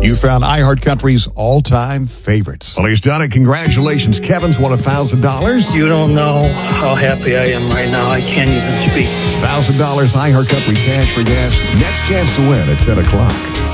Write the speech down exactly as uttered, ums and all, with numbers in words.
You found iHeartCountry's all-time favorites. Well, he's done it. Congratulations. Kevin's won one thousand dollars. You don't know how happy I am right now. I can't even speak. one thousand dollars iHeartCountry cash for gas. Next chance to win at ten o'clock.